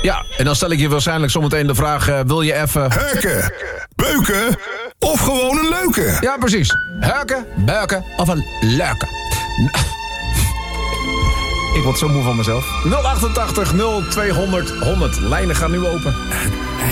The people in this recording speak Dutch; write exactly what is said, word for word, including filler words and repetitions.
Ja, en dan stel ik je waarschijnlijk zometeen de vraag... Uh, wil je even... Hurken, beuken of gewoon een leuke? Ja, precies. Hurken, beuken of een leuke. Ik word zo moe van mezelf. nul achtentachtig nul tweehonderd honderd. Lijnen gaan nu open.